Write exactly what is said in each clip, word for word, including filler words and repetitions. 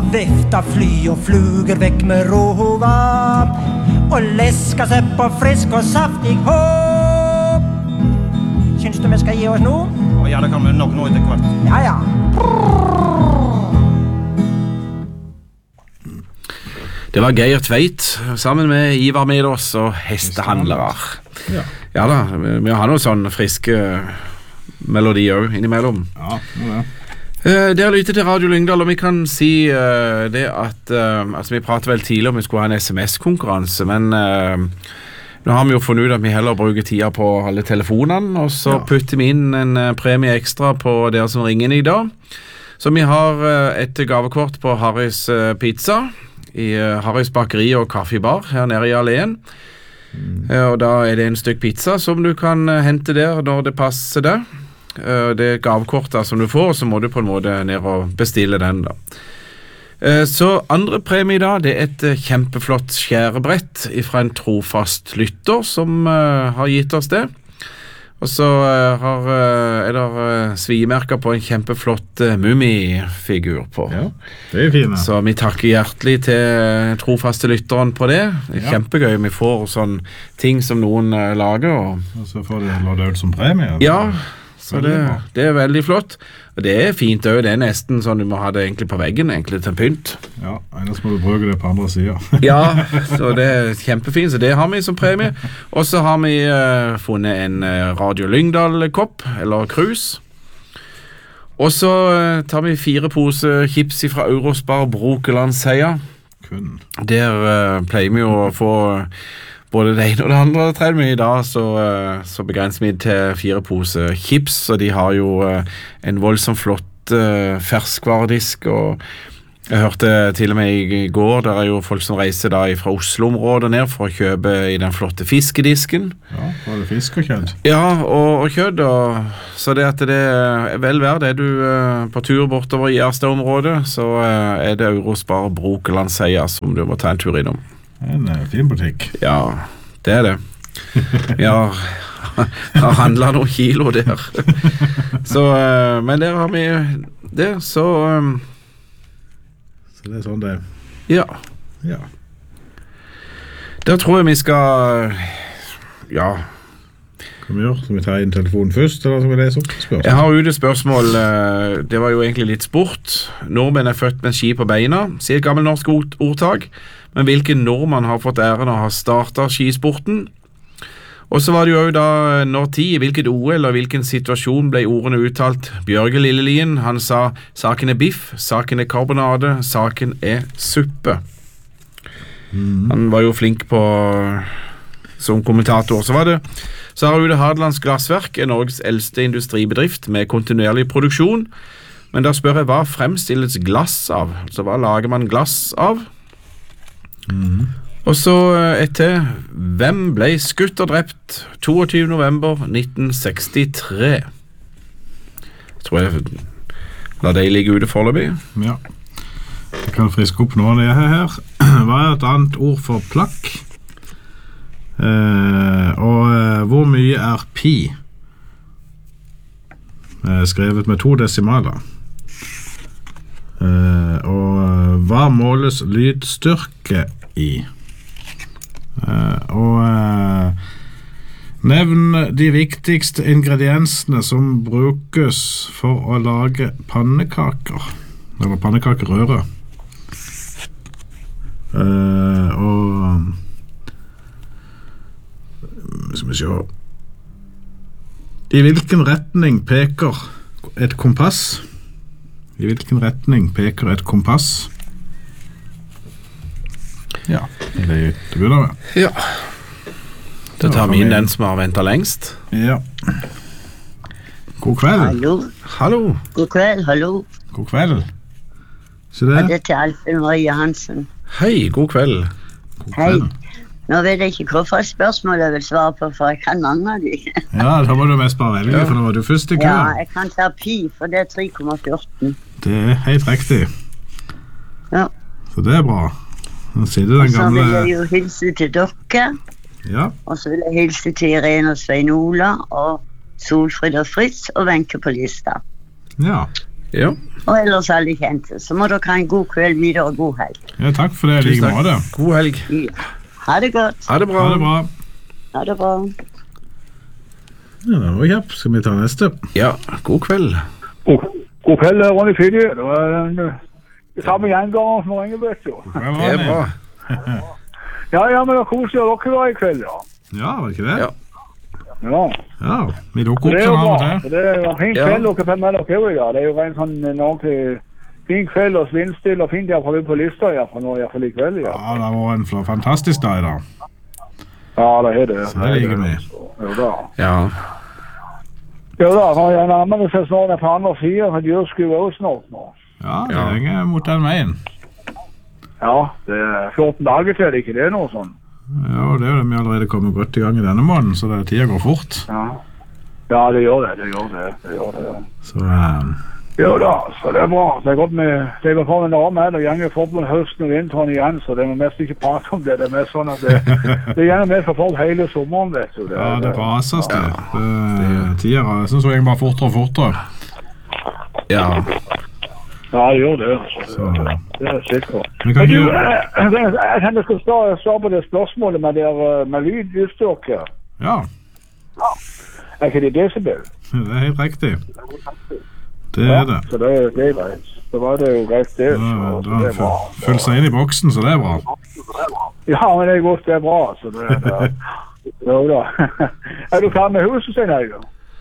vifta fly og fluger vekk med rova og leska seg på frisk og saftig håp. Syns du vi skal gi oss nå? Ja, det kan vi nok nå etter hvert. Ja, ja. Det var Geir Tveit sammen med Ivar Medås og hestehandlere. Ja. Ja da, vi har noen sånne friske melodier innimellom. Ja, det er det. Uh, Dere lytter til Radio Lyngdal, og vi kan si uh, det at uh, altså vi pratet vel tidligere om vi skulle ha en sms-konkurranse, men uh, nå har vi jo funnet ut at vi heller bruker tida på alle telefonene, og så ja. putter vi inn en uh, premie ekstra på dere som ringer inn i dag. Så vi har uh, et gavekort på Harrys uh, Pizza i uh, Harrys Bakeri og Kaffebar her nede i Alén. Mm. Uh, og da er det en stykk pizza som du kan uh, hente der når det passer deg. Det gavkortet som du får, så må du på en måte ned og bestille den da. Så andre premie da, det er et kjempeflott skjærebrett fra en trofast lytter som har gitt oss det. Og så har, er det svimerker på en kjempeflott mumifigur på. Ja, det er fint. Så vi takker hjertelig til trofaste lytteren på det. Det er ja. kjempegøy, vi får sånn ting som noen lager. Og, og så får de la det ut som premie. Ja, så det, det er veldig flott. Og det er fint også, det er nesten sånn du må ha det egentlig på veggen, egentlig til pynt. Ja, ellers må du bruke det på andre siden. Ja, så det er kjempefint, så det har vi som premie. Og så har vi uh, funnet en uh, Radio Lyngdal-kopp, eller krus. Og så uh, tar vi fire poser chips fra Eurospar Brokelandsheia. Kun. Der uh, pleier vi jo å få... både det ene og det andre trenger vi i dag, så, så begrenser vi til fire poser chips, og de har jo en voldsomt flott uh, ferskvaredisk, og jeg hørte til og med i går, der er jo folk som reiser da fra Oslo-området ned for å kjøpe i den flotte fiskedisken. Ja, var det fisk og kjøtt? Ja, og, og kjøtt, og, så det at det er vel verdt, er du uh, på tur bortover i Gjerstad-området, så uh, er det Eurospar Brokelandsheia som du må ta en tur innom. En uh, fin butikk. Ja, det er det. Vi har, har handlet noen kilo der. Så, uh, men der har vi det, så... Um, så det er sånn det er. Ja. Ja. Der tror jeg vi skal... Ja. Hva vi gjør? Skal vi ta inn telefonen først, eller skal vi lese opp spørsmål? Jeg har ute spørsmål. Uh, det var jo egentlig litt sport. Nordmenn er født med ski på beina, sier et gammel norsk ord- ordtak. Men hvilken nordmann har fått æren å ha startet skisporten? Og så var det jo da når tid, i hvilket O L og hvilken situasjon ble ordene uttalt. Bjørge Lillelien, han sa, saken er biff, saken er karbonade, saken er suppe. Mm. Han var jo flink på som kommentator. Så var det Sara-Ude Hadelands Glassverk er Norges eldste industribedrift med kontinuerlig produksjon. Men da spør jeg, hva fremstilles glass av? Altså, hva lager man glass av? Mm. Og så etter hvem ble skutt og drept toogtyvende november nitten sekstitre? Jeg tror jeg la deg ligge ute foreløpig. Ja, jeg kan friske opp noe av det her. Hva er et annet ord for plakk? Eh, og eh, hvor mye er pi? Eh, skrevet med to desimaler. Uh, og uh, hva måles lydstyrke i? Uh, og uh, nevn de viktigste ingrediensene som brukes for å lage pannekaker, eller pannekakerøre. Uh, og skal vi se, i hvilken retning peker et kompass? I hvilken retning peker et kompass? Ja, det er det begynner med. Ja. Da tar vi inn den som har ventet lengst. Ja. God kveld. Hallo. Hallo. God kveld, hallo. God kveld. Så det? Og det er til Alfen Marie Hansen. Hei, god kveld. God kveld. Hei. Nå vet jeg ikke hvorfor spørsmål jeg vil svare på, for jeg kan mange av de. Ja, da må du mest bare velge, for da var du først i kø. Ja, jeg kan ta pi, for det er tre komma fjorten. Det er helt riktig. Ja. Så det er bra. Nå sier du den gamle... Og så vil jeg jo hilse til dere. Ja. Og så vil jeg hilse til Irene og Svein Ola, og Solfrid og Fritz, og Wenche på lista. Ja. Ja. Og ellers alle kjente. Så må dere ha en god kveld videre og god helg. Ja, takk for det, like måte. God helg. Ja. Ha det godt. Ha det bra. Ha det bra. Ha det bra. Ja, det var kjapp. Skal vi ta neste? Ja, god kveld. God, god kveld, Ronny Fidje. Det var den uh, samme gjenganger som ringer, vet du. Det er bra. Ja, ja, men det er koselig at dere var i kveld, ja. Ja, var det ikke det? Ja. Ja. Ja, vi lukker Det opp er jo sånn av og bra. til. Det er jo en fin Ja. kveld dere får med dere i dag. Det er jo en sånn ordentlig fin kveld og vindstill og fint iallfall på lista iallfall nå iallfall i kveld. Ja, Ja, det var en fl- fantastisk dag i dag. ja det er det. Så det liker vi. Jo da. Ja. Jo da, nå er jeg nærmere seg snart på andre siden, for dyr skulle også snart nå. Ja, det Ja. henger mot den veien. Ja, det er fjorten dager til, det er ikke det noe sånn. Ja, det er jo det vi allerede kommer godt i gang i denne måneden, så det tida går fort. Ja. Ja, det gjør det, det gjør det, det gjør det. Så eh, Jo da, så det er bra. Det er godt med, det er for en arm her, det gjenger forbund høsten og vinteren igjen, så det må mest ikke prate om det. Det er mest sånn at det, det gjenger med for folk hele sommeren, vet du. Det, ja, det rases det. det tida raser så jeg bare fortere og fortere. Ja. Ja, det gjør det. Så Så, det, det er sikkert. vi kan Men du, ikke... jeg, jeg, jeg tenkte jeg skulle svare svare på det spørsmålet med, der, med lydutstyr. Ja, Er ikke det desibel? det er helt riktig. Det er det. Så det, det er greit. Så var det jo greit det. Da Så, så da det er bra. følg seg inn i boksen, så det er bra. Ja, men det er godt, det er bra. Så det er det. Jo da. Er du klar med huset, Stein Eiger?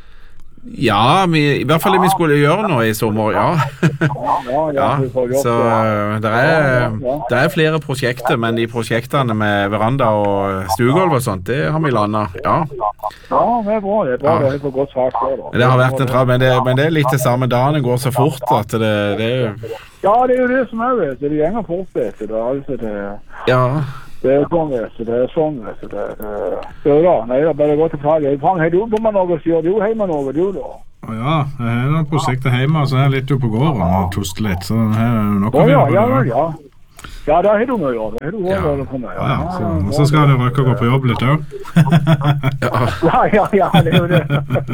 Ja, vi, i hvert fall det vi skulle gjøre nå i sommer, ja. Ja, Ja, vi får gjort så det. det er, det er flere prosjekter, men de prosjektene med veranda og stuegulv og sånt, det har vi landet, ja. Ja, det er bra. Det er bra. Ja. Det er for godt sagt det, da. Men det har vært en trav, men det, men det er litt det samme, dagen går så fort at det, det er Ja, det er jo det som er, vet du. Det gjenger fort, vet du. Det er altså det... ja, Det er sånn, vet du. Det er sånn, vet du. Det, det, jo da, nei, det er bare godt til flagget. Frank, har du bommet noe, sier du hjemme noe, du da? Å ja, jeg har noen prosjekter hjemme, så jeg er litt ute på gården og tuster litt, så her er det nok Å å ja, finne på ja, det. ja. Ja, da har du noe å gjøre. Da har du også Ja. noe på meg. Ja, ja, så, og så skal du røkke å gå på jobb litt også. Ja, ja, ja, det er jo det.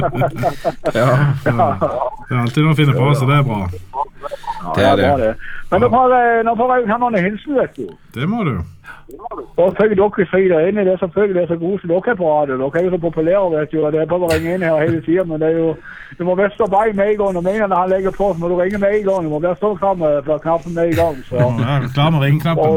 ja, Så det er alltid noe å finne på, så det er bra. det er det. Ja, men nå får jeg, nå får jeg jo en hilsen, vet du. Det må du. Og følger dere sier det inn i det, selvfølgelig det er så gode som dere er på radio. Dere er jo så populære, vet du, og det er bare å ringe inn her hele tiden, men det er jo, du må være stå bei med en gang, og mener når han legger på, så må du ringe med en gang, du må være stå klar med fra knappen med en gang, så. Ja, klar med ringknappen.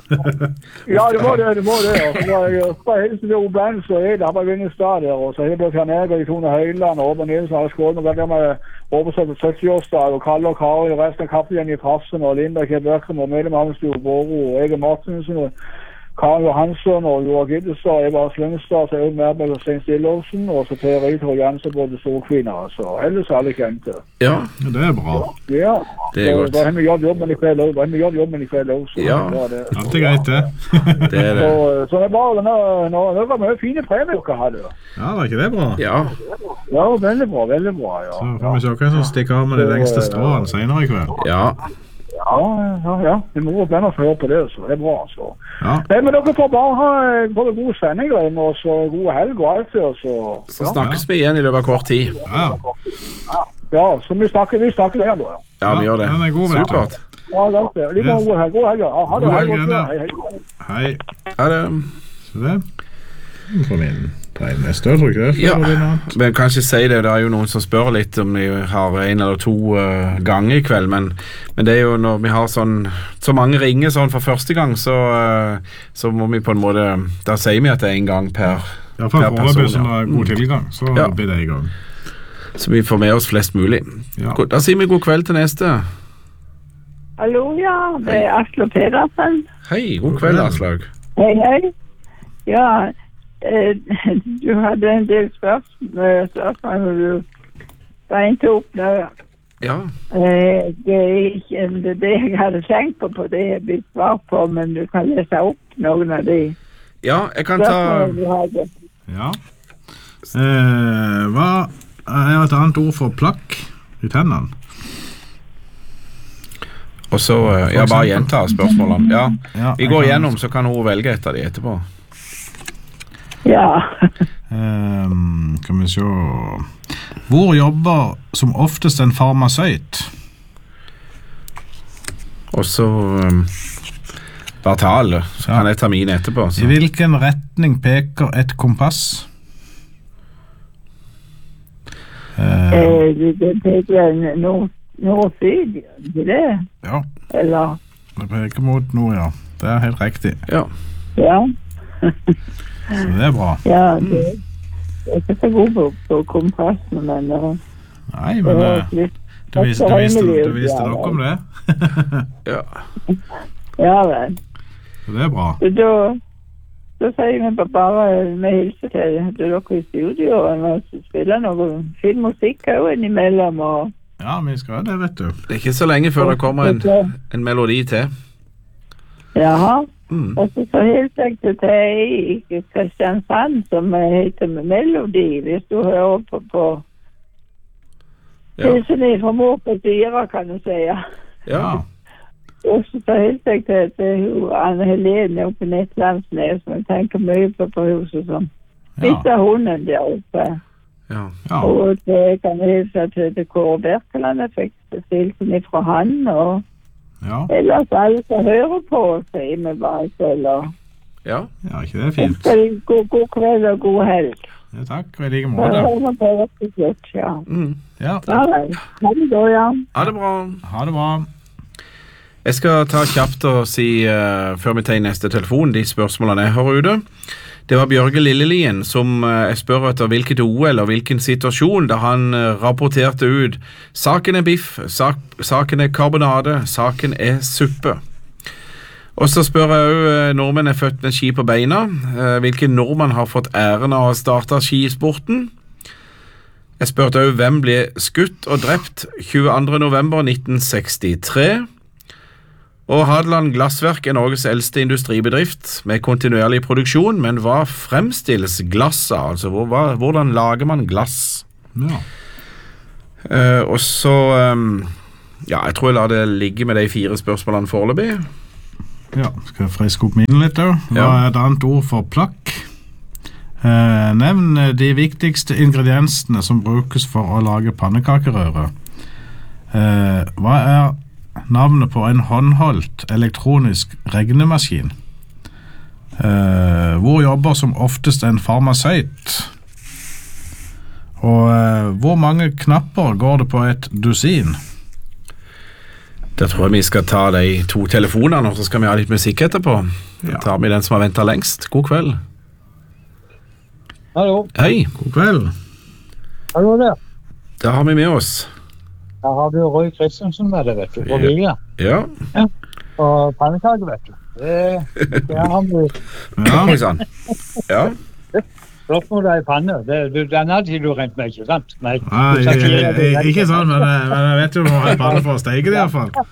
Ja, det må det, det må det, og så var jeg bare hilsen til Oblands og Ed, han var vinnet stad der, og så har jeg Karneger i Tone Høyland, og Åben Nielsen har skålet, og der med oversatt sytti-årsdag, og Kalle og Kari, og resten av kappen i Farsen, og Linda Kjebøkken, og Mille Malmstue, Boro, og Ege Martinsen, og Karen Johansson og Joa Giddestad, Eva Slungstad, så er jeg med med Stein Stillåsen, og så Per Rita og Janse, både storkvinner, så ellers er alle kjente. Ja, Ja, det er bra. Ja, det er så godt. da har vi gjort jobben i kveld også, da har vi gjort jobben i kveld også. så Ja. det var det. Alt er greit, det. Det er Så, det. så det er bare, nå, nå, nå var mye fine premier dere hadde. Ja, var ikke det bra? Ja, Ja, veldig bra, veldig bra, ja. Så får vi se hvem som stikker av med de lengste stråene senere i kveld. ja, Ja, ja, ja, vi må blande oss høre på det, så det er bra, så. Ja, Nei, men dere får bare ha eh, både god sending og så god helg og alt det, og så. så snakkes vi igjen i løpet av kort tid. ja. Ja, så vi snakker, vi snakker der da. Ja, vi gjør det. Den er god, vet du. Supert. Ja, godt det. Like Yes. god helg, god helg, ja. Ha det, God ha helg, det godt, Anna. ja. Hei, hei. Hei. Ha det. Så det. Nå får vi inn på en neste, tror jeg ikke det? Ja, Før det er noe annet. men kanskje si det, det er jo noen som spør litt om vi har en eller to uh, ganger i kveld, men, men det er jo når vi har sånn, så mange ringer sånn for første gang, så, uh, så må vi på en måte, da sier vi at det er en gang per, I hvert fall per foreløpig person, som ja. har god tilgang, så Ja. blir det i gang. Så vi får med oss flest mulig. Ja. God- Da sier vi god kveld til neste. Hallo, ja. Det er Aslak Pedersen. Hei, god kveld, Aslak. Hei, hei. Ja, eh, du hadde en del spørsmål, spørsmål når du regnet opp nå. Ja, Eh, det er ikke det, det jeg hadde tenkt på, på det jeg blitt svar på, men du kan lese opp noen av de ja jeg kan ta... spørsmålene du hadde. Ja. Eh, hva er et annet ord for plakk i tennene? Og så, uh, ja, bare gjenta spørsmålene. Ja, Ja, vi jeg går kan- igjennom, så kan hun velge et av de etterpå. Ja. Ehm, kan vi se Hvor jobber som oftest en farmasøyt? Og så um, bare ta alle, så kan jeg ta mine etterpå. Så. I hvilken retning peker et kompass? Eh, Eh, det det peker nord, nord-syd, ikke det? ja, Eller, det peker mot nord, ja. Det er helt riktig. Ja. ja. Så det er bra. Ja, det jeg er ikke så god på, på kompassen, men uh, Nei, det men var eh, litt du visste, du visste, du visste nok om det. Ja. Ja, vel. Så det er bra. Så da, da sier vi bare med hilse til dere i studio, og spiller noe fin musikk også innimellom, og Ja, vi skal det, vet du. Det er ikke så lenge før det kommer en, en melodi til. jaha. Mm. Og så så hilser jeg til ei i Kristiansand som heter Melodi, hvis du hører på, på Ja. hilsen fra mor på syre, kan du si. Ja. Ja. Og så så hilser jeg til, til hun, Anne Helene oppe i Nettlandsnes, som jeg tenker mye på på huset, som Ja. mistet hunden der oppe. Ja. Ja. Og det kan jeg hilse til, til Kåre Berkeland, jeg fikk hilsen ifra han, og Ja. ellers alle som hører på, sier vi bare til, og Ja. Ja, ikke det er fint. ønsker god, god kveld og god helg. Ja, takk, og i like Så måte. hører vi på dere til slutt, ja. Mm. Ja, Ja vel. Ha det da, ja. Ha det bra. ha det bra. Jeg skal ta kjapt og si, uh, før vi tar inn neste telefon, de spørsmålene jeg har ute. Det var Bjørge Lillelien som uh, jeg spør etter hvilket O L og hvilken situasjon, da han uh, rapporterte ut saken er biff, sak, saken er karbonade, saken er suppe. Og så spør jeg også, uh, nordmenn er født med ski på beina, uh, hvilken nordmann har fått æren av å starte skisporten. Jeg spurte også hvem ble skutt og drept tjueandre november nitten sekstitre. Og Hadeland Glassverk er Norges eldste industribedrift med kontinuerlig produksjon, men hva fremstilles glasset? Altså, hvor, hva, hvordan lager man glass? Ja. Uh, og så, um, ja, jeg tror jeg lar det ligge med de fire spørsmålene foreløpig. Ja, skal jeg friske opp mine litt da. Hva Ja. er et annet ord for plakk? Eh, nevn de viktigste ingrediensene som brukes for å lage pannekakerøre. Eh, hva er navnet på en håndholdt elektronisk regnemaskin? Eh, hvor jobber som oftest en farmasøyt? Og eh, hvor mange knapper går det på et dusin? Da tror jeg vi skal ta de to telefonene, og så skal vi ha litt musikk etterpå. Da Ja. tar vi den som har ventet lengst. God kveld. Hallo, Hei, God kveld. hallo der. da har vi med oss. Her har du Roy Christensen med deg, vet du, på Ja. Vigla. Ja, Og pannekake, vet du. Det, det har vi Ja, oi sann. Ja, spørsmålet er i panne. Det, du, den hadde ikke du rent med, ikke sant? Nei, Nei, du skal ikke gjøre det rent. ikke sånn, men, jeg- men jeg vet jo hva jeg bare for å steike det i hvert fall.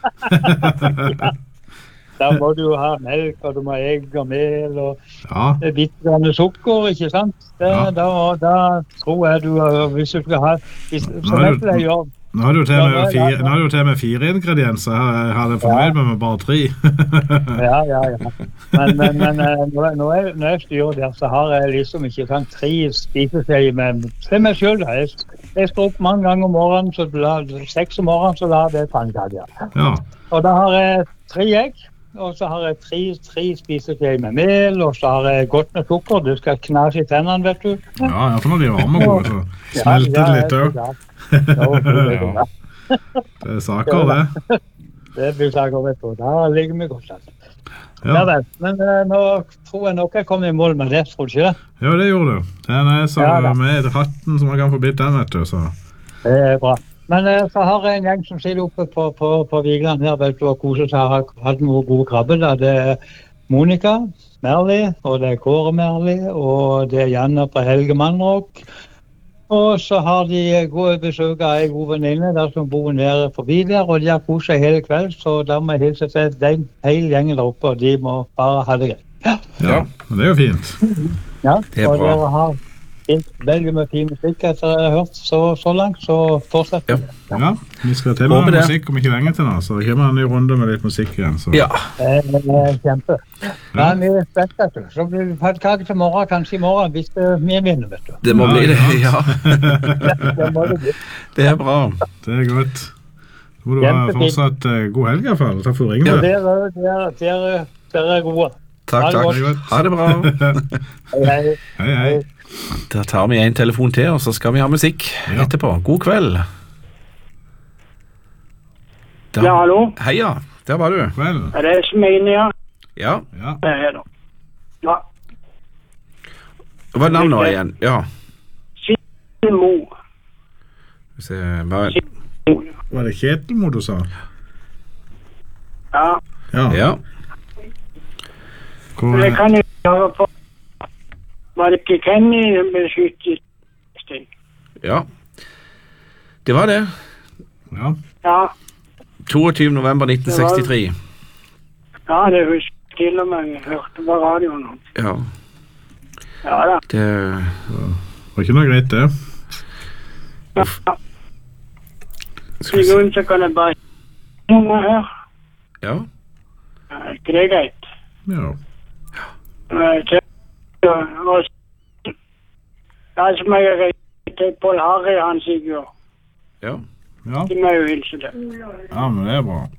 Da må du jo ha melk, og du må ha egg og mel, og Ja, bitte grann sukker, ikke sant? Det, Ja. da, da tror jeg du, uh, hvis du skal ha, hvis, Nå så er vet du- jeg gjør, nå har du til Ja, med nå er fire, det- nå har du til med fire ingredienser. Jeg hadde jeg fornøyd med med bare tre. ja, ja, ja. Men, men, men uh, når, når, jeg, når jeg styrer der, så har jeg liksom ikke sant, tre spiseskjeer med, til meg selv. Jeg, jeg står opp mange ganger om morgenen, så la, seks om morgenen, så lar jeg pannekaker. Ja, Og da har jeg tre egg, og så har jeg tre, tre spiseskjeer med mel, og så har jeg godt med sukker. Du skal knase i tennene, vet du. ja, for når de er varme gode, så smelter det litt òg. Ja, ja. Det er saker, det. Det blir saker, vet du. Da ligger vi godt. Altså. Ja Ja, vel, men uh, nå tror jeg nok jeg kommer i mål med det, tror du ikke det? ja det gjorde du. Den er så Ja, da. med ratten som man kan få bitt den, vet du. Så. Det er bra. Men uh, så har jeg en gjeng som sitter oppe på, på, på Vigeland her, vet du, og koser seg, har hatt noen gode krabber. Da. Det er Monika Merli, og det er Kåre Merli, og det er Janne fra Helge Mannrock. Og så har de gode besøk av en god venninne der som bor nede forbi der, og de har koset seg hele kveld, så da må jeg hilse til den hele gjengen der oppe, og de må bare ha det greit. Ja, men det er jo fint. Ja, Det er og bra. dere har fint veldig med fin musikk etter jeg har hørt så, så langt, så fortsett. Ja. Ja, vi skal til Håper med det. musikk om ikke lenge til nå, så det kommer en ny runde med litt musikk igjen. Så. ja. Eh, Kjempe. Ja, vi er spent, vet du. Så blir det pannekake til morgen, kanskje i morgen, hvis det vi vinner, vet du. Det må Ja, bli det, ja. Det må det bli. Det er bra. Det er godt. Må du ha Kjempefint. fortsatt uh, god helg i hvert fall. Takk for Og ringen. dere, dere, dere, dere er gode. Takk, Ha det takk. godt. Ha det bra. Hei, hei. Hei, hei. Da tar vi en telefon til, og så skal vi ha musikk Ja. etterpå. God kveld. Da, Ja, hallo? Heia, der var du. Vel, Er det Smine, ja? Ja, ja. Det er det. Ja. hva er navnet nå igjen? Ja, Mo. vi ser, bare, Var det Kjetilmo du sa? Ja. Ja. ja, Hvor, Det kan jeg gjøre på. Var det ikke Kenny beskyttet? ja. Det var det. ja. Ja. toogtyvende november nitten sekstitre. Ja, det husker jeg til og med. Jeg hørte på radioen. Ja, Ja da. det Var ikke noe greit det. Ja. skal vi I se. grunnen så kan jeg bare noe her. Ja, Er ikke det greit? Ja. Eh, til- og- Ja, som jeg har ringt til Paul Harry, han Sigurd. ja. Ja. De må jo hilse det. ja, men det er bra.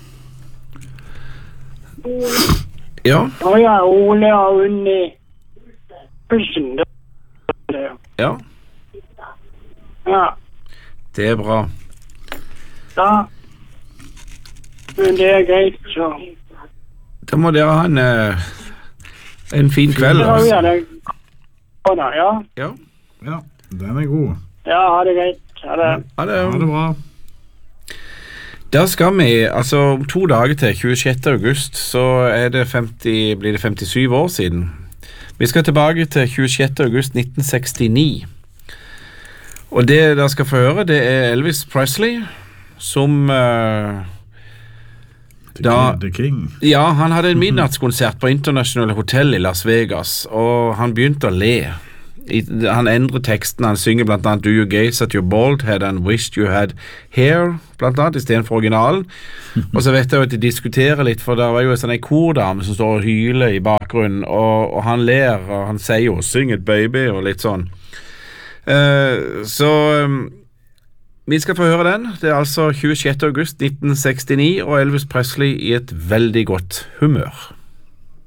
Ja, Å ja, Ole og Unni Pussen, det er det. ja, Ja, det er bra. da. Men det er greit, så. Da må dere ha en, eh, en fin kveld. Ja, Altså. ja, det Å da, ja. Ja, Ja, den er god. Ja, ha det greit. Ha det. ha det. Ha det bra. Da skal vi, altså om to dager til, tjuesjette august, så er det femti, blir det femtisyv år siden. Vi skal tilbake til tjuesjette august nitten sekstini. Og det dere skal få høre, det er Elvis Presley, som eh, The, Da- King, The King. Ja, han hadde en midnattskonsert på International Hotel i Las Vegas, og han begynte å le. I, han endrer teksten, han synger blant annet Do you gaze at your bald head and wished you had hair, blant annet, i stedet for originalen. Og så vet jeg jo at de diskuterer litt, for det var jo en sånn en kordame som står og hyler i bakgrunnen, og, og han ler, og han sier jo Sing it baby, og litt sånn. Eh, så um, vi skal få høre den. Det er altså tjuesjette august nitten sekstini, og Elvis Presley i et veldig godt humør.